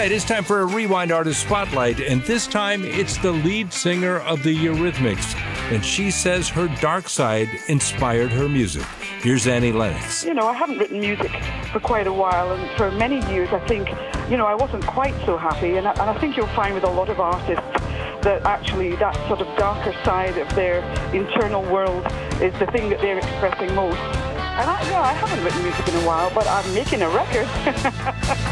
right, it's time for a Rewind Artist Spotlight, and this time it's the lead singer of the Eurythmics, and she says her dark side inspired her music. Here's Annie Lennox. I haven't written music for quite a while, and for many years I think, I wasn't quite so happy, and I think you'll find with a lot of artists that actually that sort of darker side of their internal world is the thing that they're expressing most. And I haven't written music in a while, but I'm making a record.